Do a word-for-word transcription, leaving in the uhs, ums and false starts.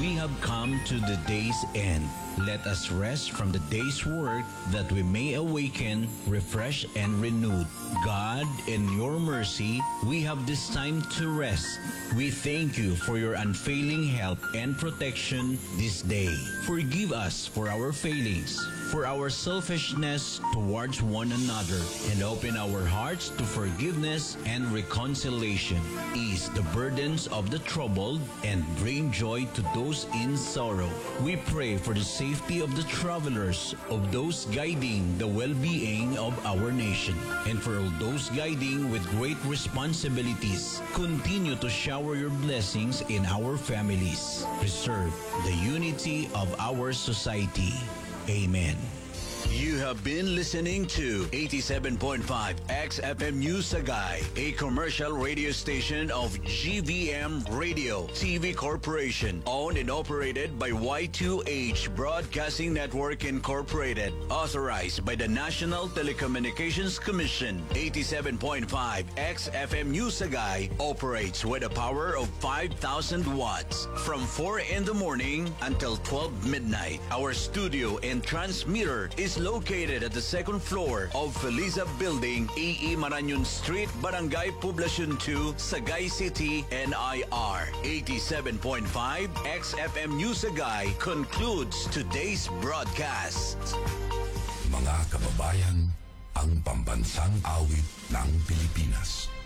we have come to the day's end. Let us rest from the day's work that we may awaken, refreshed, and renewed. God, in your mercy, we have this time to rest. We thank you for your unfailing help and protection this day. Forgive us for our failings, for our selfishness towards one another, and open our hearts to forgiveness and reconciliation. Ease the burdens of the troubled and bring joy to those in sorrow. We pray for the safety of the travelers, of those guiding the well-being of our nation, and for all those guiding with great responsibilities. Continue to shower your blessings in our families. Preserve the unity of our society. Amen. You have been listening to eighty-seven point five X F M News Sagay, a commercial radio station of G V M Radio T V Corporation, owned and operated by Y two H Broadcasting Network Incorporated, authorized by the National Telecommunications Commission. eighty-seven point five X F M News Sagay operates with a power of five thousand watts from four in the morning until twelve midnight. Our studio and transmitter is located at the second floor of Feliza Building, A E Marañon Street, Barangay Poblacion two, Sagay City, N I R. eighty-seven point five X F M News Sagay concludes today's broadcast. Mga kababayan, ang pambansang awit ng Pilipinas.